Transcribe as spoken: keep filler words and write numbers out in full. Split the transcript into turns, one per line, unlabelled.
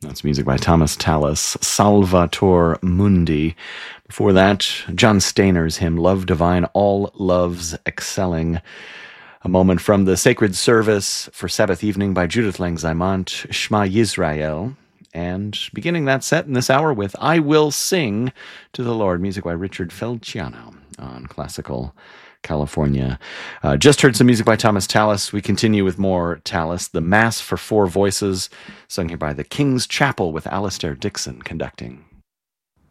That's music by Thomas Tallis, Salvator Mundi. Before that, John Steiner's hymn, Love Divine, All Loves Excelling. A moment from the Sacred Service for Sabbath Evening by Judith Langzaimont, Shema Yisrael. And beginning that set in this hour with I Will Sing to the Lord, music by Richard Felciano on Classical California. Uh, just heard some music by Thomas Tallis. We continue with more Tallis. The Mass for Four Voices, sung here by the King's Chapel with Alastair Dixon conducting.